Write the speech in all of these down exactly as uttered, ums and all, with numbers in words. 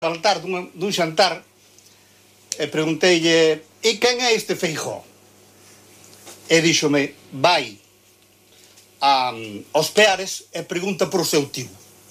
altar dun, dun xantar e pregunteille: e quen é este Feijóo? E díxome: vai a, aos Peares e pregunta por o seu tío.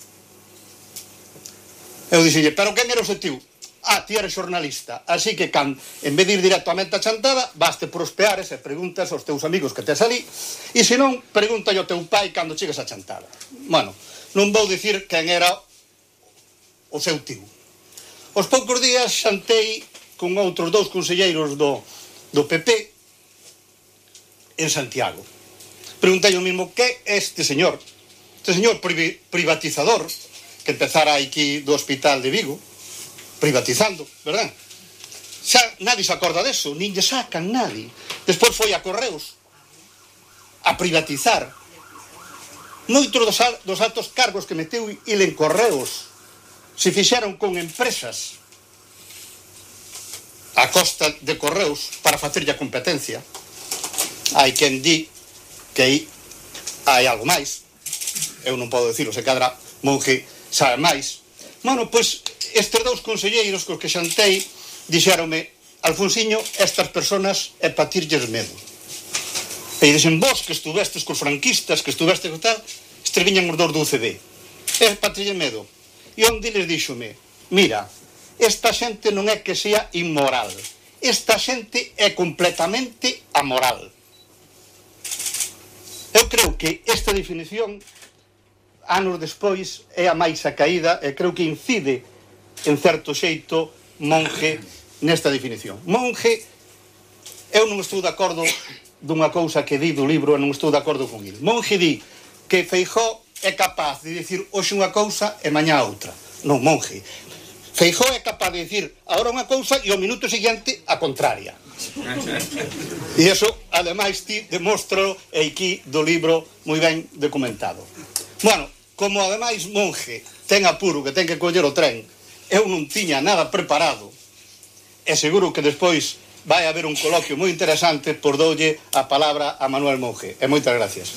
Eu dixelle: pero quen era o seu tío? Ah, ti eres xornalista, así que can, en vez de ir directamente á chantada, vaste por os Peares e preguntas aos teus amigos que tes ali, e se non, pregunta ao teu pai cando chegues á chantada. Bueno, non vou dicir quen era o seu tío. Os poucos días xantei con outros dous conselleiros do, do P P en Santiago. Preguntei o mismo: que é este señor? Este señor privi, privatizador que empezara aquí do Hospital de Vigo, privatizando, verdad? Xa nadie se acorda deso, nin lle sacan nadie. Despois foi a Correos a privatizar moitos dos, dos altos cargos que meteu il en Correos se fixeron con empresas a costa de Correos para facerlle a competencia. Hai quen di que hai algo máis, eu non podo dicilo, se cadra Monge sabe máis. Bueno, pois estes dous conselleiros cos que xantei dixéronme: Alfonsiño, estas personas é pa tirlles medo. E dixen: vos que estuvestes cos franquistas, que estuvestes co tal, estes viñan os dous do U C D, é pa tirlles medo. E onde les díxome: mira, esta xente non é que sea inmoral, esta xente é completamente amoral. Eu creo que esta definición, anos despois, é a máis acaída e creo que incide en certo xeito Monge nesta definición. Monge, eu non estou de acordo dunha cousa que di do libro e non estou de acordo con ele. Monge di que Feijóo é capaz de dicir hoxe unha cousa e mañá outra. Non, Monge. Feijóo é capaz de dicir agora unha cousa e ao minuto seguinte a contraria. E iso, ademais, ti demóstralo e aquí do libro moi ben documentado. Bueno, como ademais Monge ten apuro que ten que coller o tren, eu non tiña nada preparado e seguro que despois vai haber un coloquio moi interesante, por doulle a palabra a Manuel Monge. E moitas gracias.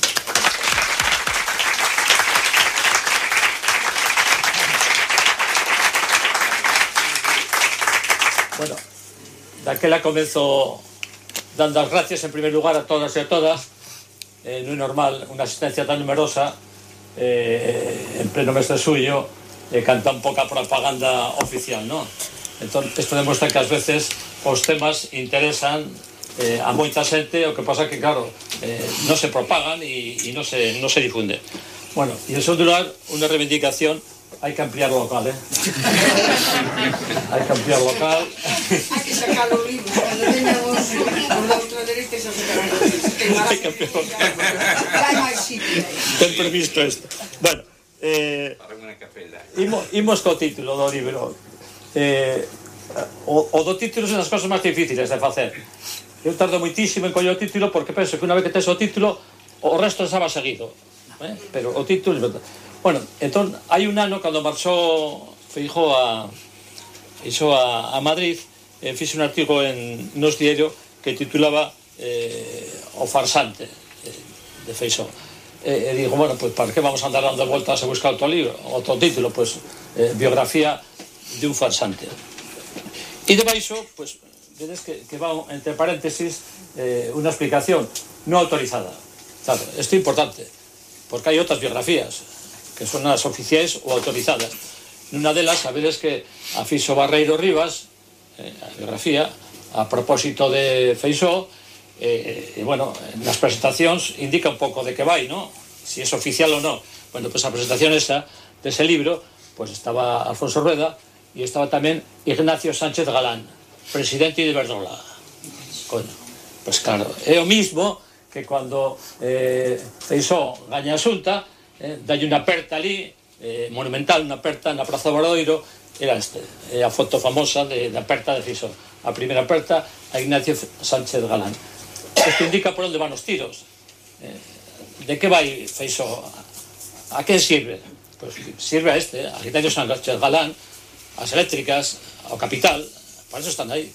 Bueno, daquela comezo dando as gracias en primer lugar a todas e a todas. Eh, non é normal unha asistencia tan numerosa eh, en pleno mes de suyo e eh, canta un pouca propaganda oficial, non? Entón, isto demostra que ás veces os temas interesan eh, a moita xente, o que pasa que, claro, eh, non se propagan e, e non se, non se difunde. Bueno, e en segundo lugar, unha reivindicación: hai que ampliar o local, eh? Hai que ampliar o local. Hai que sacar o libro, cando teñamos os da ultradereita xa sacarán o libro. Hai que ampliar o local. Vai máis sitio. Ten previsto isto. Bueno, eh, imos, imos co título do libro. Eh, o, o do título son as cosas máis difíciles de facer. Eu tardo moitísimo en coller o título porque penso que unha vez que tes o título o resto xa va seguido, eh? Pero o título... Bueno, entón, hai un ano cando marchou Feijóo a, a, a Madrid, eh, fixe un artigo en Nos Diario que titulaba eh, O farsante eh, de Feijóo. E, e digo, bueno, pues para que vamos a andar dando voltas a buscar outro libro, outro título, pues eh, biografía de un farsante. E debaixo, pues, vedes que, que va entre paréntesis eh, unha explicación non autorizada. Claro, isto é importante, porque hai outras biografías que son as oficiais ou autorizadas. Nunha delas, sabedes que a fixo Barreiro Rivas, eh, a biografía, a propósito de Feijóo, e, eh, eh, bueno, nas presentacións indica un pouco de que vai, non? Si é oficial ou non. Bueno, pois pues a presentación esa, dese libro, pois pues estaba Alfonso Rueda e estaba tamén Ignacio Sánchez Galán, presidente de Iberdrola. Coño, pois pues claro, é o mismo que cando eh, Feijóo gaña a Xunta, eh, dalle unha aperta ali, eh, monumental, unha aperta na Praza Obradoiro, era este, eh, a foto famosa de, de aperta de Feijóo. A primeira aperta a Ignacio Sánchez Galán. Isto indica por onde van os tiros. Eh, de que vai Feijóo? A quen sirve? Pues sirve a este, a Ignacio Sánchez Galán, as eléctricas, ao capital, para eso están aí.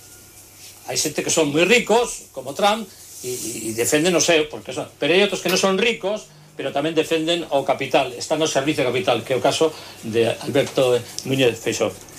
Hai xente que son moi ricos, como Trump, e, e defenden o seu, porque son, pero hai outros que non son ricos, pero tamén defenden o capital, están no servicio capital, que é o caso de Alberto Núñez Feixóo.